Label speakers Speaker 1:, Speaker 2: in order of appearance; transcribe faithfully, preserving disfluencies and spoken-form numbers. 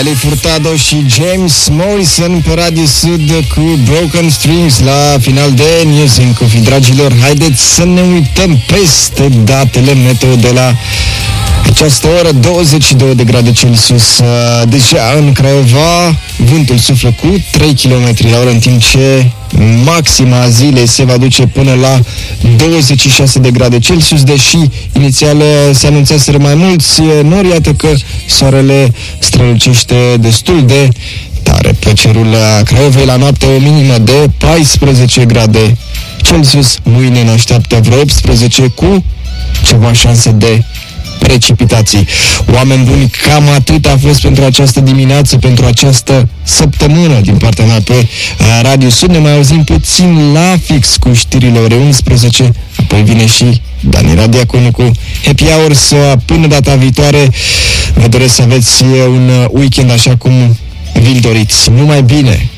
Speaker 1: Nelly Furtado și James Morrison pe Radio Sud cu Broken Strings la final de News in Coffee. Dragilor, haideți să ne uităm peste datele meteo de la această oră. Douăzeci și două de grade Celsius deja în Craiova, vântul suflă cu trei kilometri la oră, în timp ce maxima zilei se va duce până la douăzeci și șase de grade Celsius, deși inițial se anunțaseră mai mulți nori. Iată că soarele strălucește destul de tare pe cerul Craiovei. La noapte o minimă de paisprezece grade Celsius, mâine ne așteaptă vreo optsprezece cu ceva șanse de precipitații. Oameni buni, cam atât a fost pentru această dimineață, pentru această săptămână din partea mea pe Radio Sud. Ne mai auzim puțin la fix cu știrile ore unsprezece, apoi vine și Dani Radiaconu cu Happy Hours. Până data viitoare, vă doresc să aveți un weekend așa cum vi-l doriți. Numai bine!